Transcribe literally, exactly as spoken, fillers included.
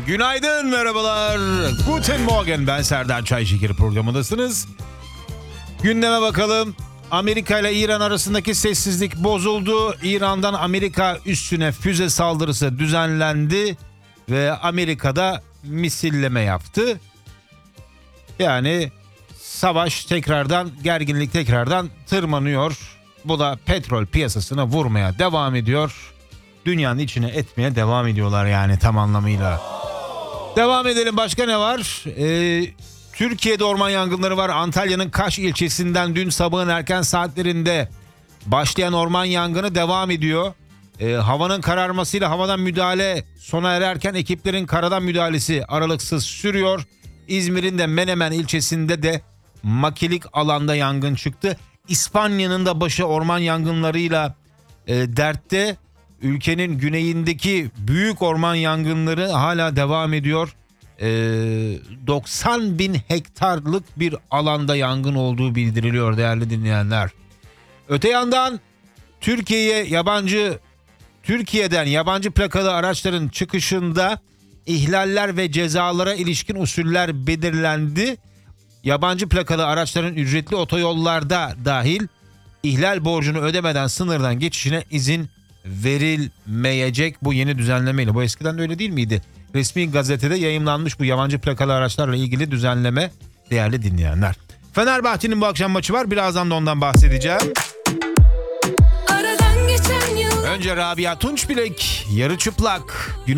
Günaydın, merhabalar. Guten Morgen, ben Serdar Çayşekeri programındasınız. Gündeme bakalım. Amerika ile İran arasındaki sessizlik bozuldu. İran'dan Amerika üssüne füze saldırısı düzenlendi ve Amerika'da misilleme yaptı. Yani savaş tekrardan, gerginlik tekrardan tırmanıyor. Bu da petrol piyasasına vurmaya devam ediyor. Dünyanın içine etmeye devam ediyorlar yani tam anlamıyla. Devam edelim, başka ne var? Ee, Türkiye'de orman yangınları var. Antalya'nın Kaş ilçesinden dün sabahın erken saatlerinde başlayan orman yangını devam ediyor. Ee, havanın kararmasıyla havadan müdahale sona ererken ekiplerin karadan müdahalesi aralıksız sürüyor. İzmir'in de Menemen ilçesinde de makilik alanda yangın çıktı. İspanya'nın da başı orman yangınlarıyla e, dertte. Ülkenin güneyindeki büyük orman yangınları hala devam ediyor. Ee, doksan bin hektarlık bir alanda yangın olduğu bildiriliyor değerli dinleyenler. Öte yandan Türkiye'ye yabancı Türkiye'den yabancı plakalı araçların çıkışında ihlaller ve cezalara ilişkin usuller belirlendi. Yabancı plakalı araçların ücretli otoyollarda dahil ihlal borcunu ödemeden sınırdan geçişine izin verilmeyecek bu yeni düzenlemeyle. Bu eskiden de öyle değil miydi? Resmi gazetede yayımlanmış bu yabancı plakalı araçlarla ilgili düzenleme değerli dinleyenler. Fenerbahçe'nin bu akşam maçı var. Birazdan da ondan bahsedeceğim. Önce Rabia Tunçbilek yarı çıplak.